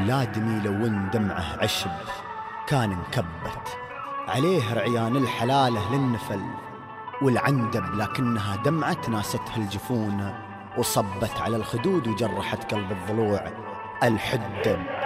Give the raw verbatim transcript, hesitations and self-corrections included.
الآدمي لو ان دمعه عشب كان انكبت عليه رعيان الحلالة للنفل والعندب، لكنها دمعة ناستها الجفون وصبت على الخدود وجرحت قلب الضلوع. الحدب